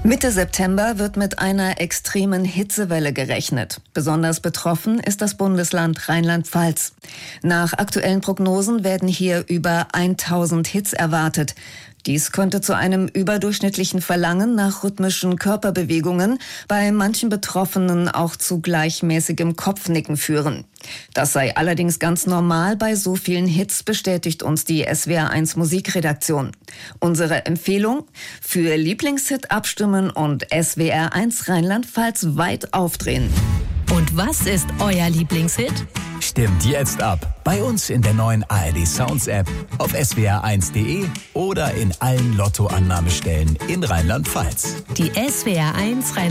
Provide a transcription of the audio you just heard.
Mitte September wird mit einer extremen Hitzewelle gerechnet. Besonders betroffen ist das Bundesland Rheinland-Pfalz. Nach aktuellen Prognosen werden hier über 1000 Hits erwartet. Dies könnte zu einem überdurchschnittlichen Verlangen nach rhythmischen Körperbewegungen, bei manchen Betroffenen auch zu gleichmäßigem Kopfnicken führen. Das sei allerdings ganz normal bei so vielen Hits, bestätigt uns die SWR1 Musikredaktion. Unsere Empfehlung: für Lieblingshit abstimmen und SWR1 Rheinland-Pfalz weit aufdrehen. Und was ist euer Lieblingshit? Stimmt jetzt ab. Bei uns in der neuen ARD Sounds App, auf swr1.de oder in allen Lottoannahmestellen in Rheinland-Pfalz. Die SWR1